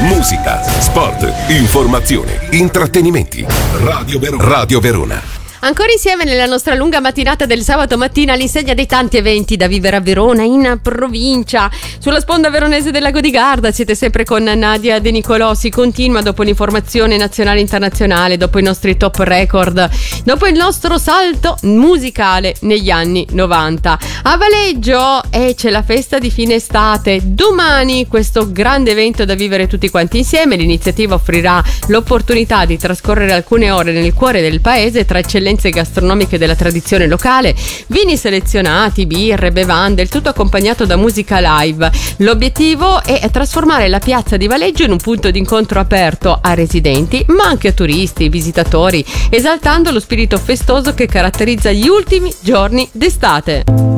Musica, sport, informazione, intrattenimenti. Radio Verona. Ancora insieme nella nostra lunga mattinata del sabato mattina all'insegna dei tanti eventi da vivere a Verona, in provincia, sulla sponda veronese del Lago di Garda. Siete sempre con Nadia De Nicolò. Si continua dopo l'informazione nazionale e internazionale, dopo i nostri top record, dopo il nostro salto musicale negli anni 90. A Valeggio c'è la festa di fine estate. Domani questo grande evento da vivere tutti quanti insieme. L'iniziativa offrirà l'opportunità di trascorrere alcune ore nel cuore del paese tra eccellenze gastronomiche della tradizione locale, vini selezionati, birre, bevande, il tutto accompagnato da musica live. L'obiettivo è trasformare la piazza di Valeggio in un punto d'incontro aperto a residenti, ma anche a turisti, visitatori, esaltando lo spirito festoso che caratterizza gli ultimi giorni d'estate.